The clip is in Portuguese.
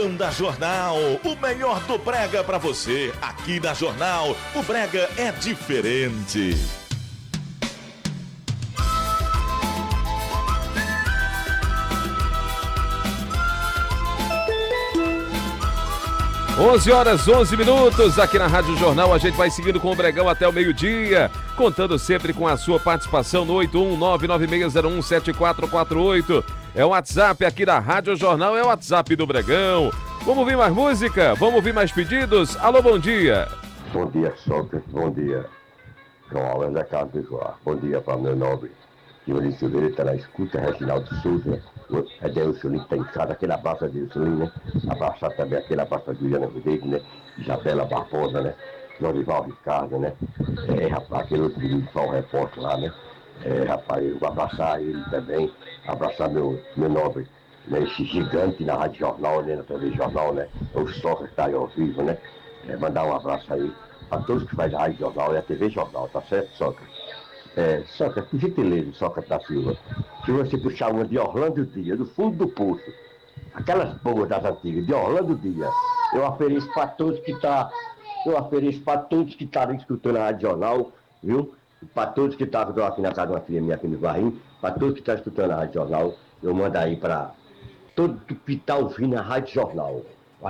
Da Jornal, o melhor do brega pra você. Aqui na Jornal, o brega é diferente. Onze horas, 11 minutos, aqui na Rádio Jornal, a gente vai seguindo com o Bregão até o meio-dia, contando sempre com a sua participação no 81996017448. É o WhatsApp aqui da Rádio Jornal, é o WhatsApp do Bregão. Vamos ouvir mais música? Vamos ouvir mais pedidos? Alô, bom dia. Bom dia, Sócrates, bom dia, João Alves da Casa do Joá. Bom dia para meu nobre Ivanildo Silveira, está na escuta, Reginaldo Souza, Adelson Lins está em casa, aquele abraço a Adelson Lins, né? Abraçar também aquele abraço a Juliana Rodrigues, né? Isabela Barbosa, né? Norival Ricardo, né? Rapaz, aquele outro menino que faz um repórter lá, né? Rapaz, eu vou abraçar ele também, abraçar meu nobre, né? Esse gigante na Rádio Jornal, né? Na TV Jornal, né? O Sócrates está aí ao vivo, né? Mandar um abraço aí a todos que fazem a Rádio Jornal e a TV Jornal, tá certo, Sócrates? Sócrates, por gentileza, Sócrates da Silva, se você puxar uma de Orlando Dias, do fundo do poço, aquelas boas das antigas, de Orlando Dias, eu ofereço para todos que estão escutando a Rádio Jornal, viu? Para todos que estão aqui na casa de uma filha minha aqui no Barrinho, para todos que estão escutando a Rádio Jornal, eu mando aí para todo que está ouvindo a Rádio Jornal.